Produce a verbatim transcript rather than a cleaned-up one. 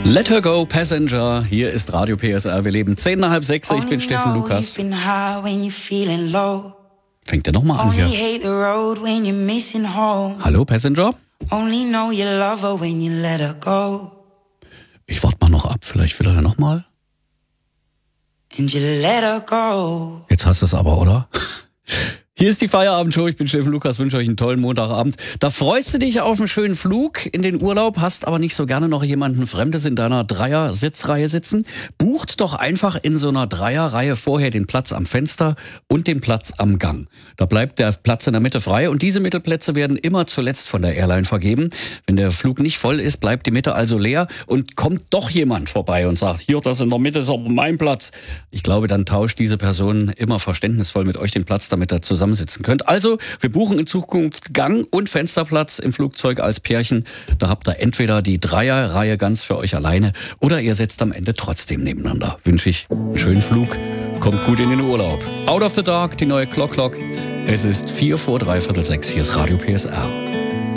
Let Her Go, Passenger. Hier ist Radio P S R. Wir leben zehn nach halb sechs. Ich bin Steffen Lukas. Fängt er nochmal an hier. Hallo, Passenger? Ich warte mal noch ab. Vielleicht will er ja nochmal. Jetzt hast du es aber, oder? Hier ist die Feierabendshow. Ich bin Steffen Lukas, wünsche euch einen tollen Montagabend. Da freust du dich auf einen schönen Flug in den Urlaub, hast aber nicht so gerne noch jemanden Fremdes in deiner Dreier-Sitzreihe sitzen. Bucht doch einfach in so einer Dreierreihe vorher den Platz am Fenster und den Platz am Gang. Da bleibt der Platz in der Mitte frei und diese Mittelplätze werden immer zuletzt von der Airline vergeben. Wenn der Flug nicht voll ist, bleibt die Mitte also leer und kommt doch jemand vorbei und sagt, hier, das in der Mitte ist aber mein Platz. Ich glaube, dann tauscht diese Person immer verständnisvoll mit euch den Platz, damit er zusammen sitzen könnt. Also, wir buchen in Zukunft Gang- und Fensterplatz im Flugzeug als Pärchen. Da habt ihr entweder die Dreierreihe ganz für euch alleine oder ihr sitzt am Ende trotzdem nebeneinander. Wünsche ich einen schönen Flug. Kommt gut in den Urlaub. Out of the Dark, die neue Clock Clock. Es ist vier vor dreiviertel sechs. Hier ist Radio P S R.